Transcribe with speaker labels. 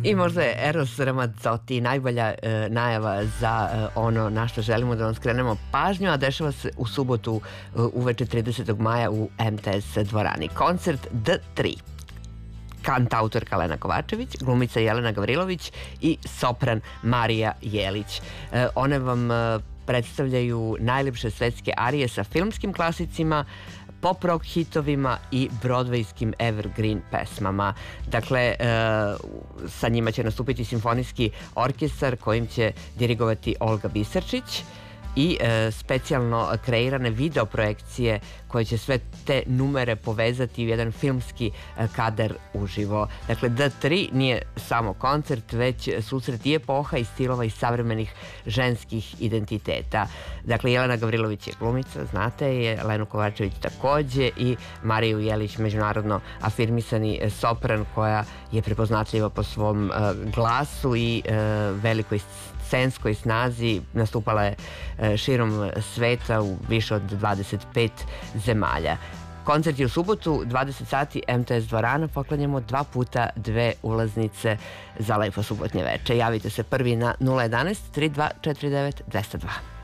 Speaker 1: I možda je Eros Ramazzotti najbolja najava za ono na što želimo da vam skrenemo pažnju, a dešava se u subotu uveče 30. maja u MTS dvorani. Koncert D3. Kantautorka Lena Kovačević, glumica Jelena Gavrilović i sopran Marija Jelić. One vam predstavljaju najlepše svetske arije sa filmskim klasicima, pop rock hitovima i broadwayskim evergreen pesmama. Dakle, sa njima će nastupiti simfonijski orkestar kojim će dirigovati Olga Bisarčić i specijalno kreirane video projekcije koje će sve te numere povezati u jedan filmski kadar uživo. Dakle, D3 nije samo koncert, već susret i epoha i stilova i savremenih ženskih identiteta. Dakle, Jelena Gavrilović je glumica, znate je, Lenu Kovačević takođe i Mariju Jelić, međunarodno afirmisani sopran koja je prepoznatljiva po svom glasu i velikoj scenskoj snazi. Nastupala je širom sveta u više od 25 zemalja. Koncert je u subotu, 20 sati, MTS dvorana. Poklanjamo 2 puta 2 ulaznice za lepo subotnje veče. Javite se prvi na 011 3249 202.